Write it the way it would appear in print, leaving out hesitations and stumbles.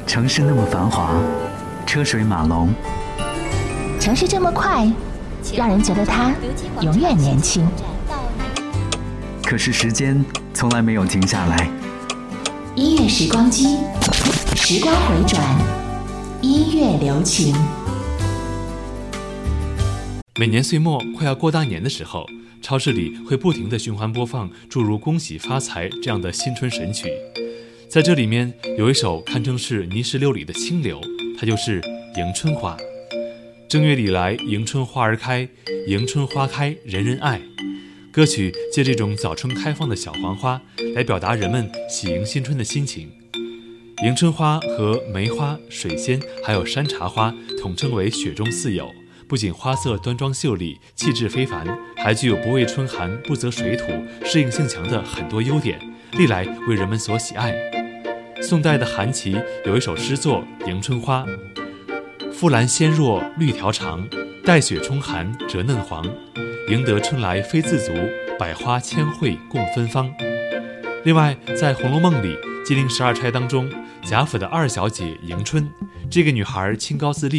城市那么繁华，车水马龙， 城市这么快，让人觉得它永远年轻。 可是时间从来没有停下来。 音乐时光机，时光回转，音乐留情。 每年岁末快要过大年的时候，超市里会不停地循环播放诸如恭喜发财这样的新春神曲。在这里面有一首堪称是泥石流里的清流，它就是迎春花。正月里来，迎春花儿开，迎春花开人人爱。歌曲借这种早春开放的小黄花来表达人们喜迎新春的心情。迎春花和梅花、水仙还有山茶花统称为雪中四友，不仅花色端庄秀丽，气质非凡，还具有不畏春寒、不择水土、适应性强的很多优点，历来为人们所喜爱。宋代的韩琦有一首诗作《迎春花》：馥兰纤弱绿条长，待雪冲寒折嫩黄。迎得春来非自足，百花千卉共芬芳。另外，在《红楼梦》里，金陵十二钗当中，贾府的二小姐迎春，这个女孩清高自立，